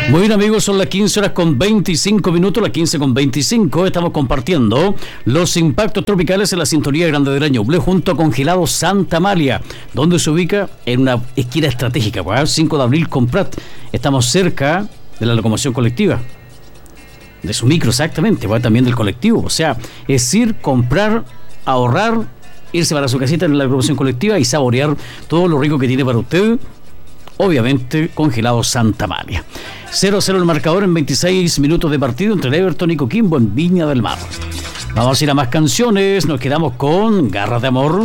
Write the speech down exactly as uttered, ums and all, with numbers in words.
Muy bien, amigos, son las quince horas con veinticinco minutos, las quince con veinticinco. Estamos compartiendo los impactos tropicales en la sintonía grande del año Ñuble junto a Congelado Santa Amalia, donde se ubica en una esquina estratégica, pues, cinco de abril con Prat. Estamos cerca de la locomoción colectiva, de su micro, exactamente, pues, también del colectivo. O sea, es ir, comprar, ahorrar, irse para su casita en la locomoción colectiva y saborear todo lo rico que tiene para usted. Obviamente, Congelado Santa Amalia. cero a cero el marcador en veintiséis minutos de partido entre el Everton y Coquimbo en Viña del Mar. Vamos a ir a más canciones. Nos quedamos con Garras de Amor.